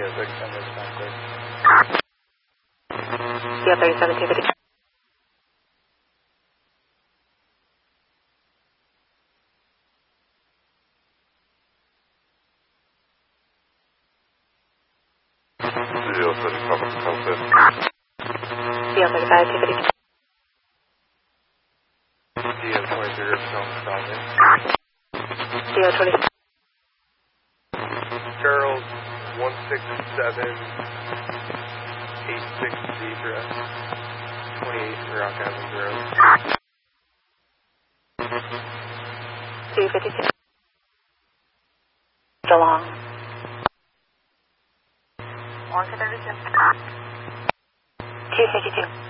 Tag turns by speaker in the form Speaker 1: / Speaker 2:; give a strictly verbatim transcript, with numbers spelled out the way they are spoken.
Speaker 1: six, ten, nine, clear.
Speaker 2: C O thirty-seven, two fifty.
Speaker 1: Zero thirty-five, Calcutta.
Speaker 2: C O thirty-five, two fifty.
Speaker 1: D O twenty-three, Ripstone, Falcon.
Speaker 2: C O twenty.
Speaker 1: Charles, one six seven, eight six Zebra, twenty-eight Rock Island Road.
Speaker 2: two fifty-two. DeLong. one thirty-two. two fifty-two.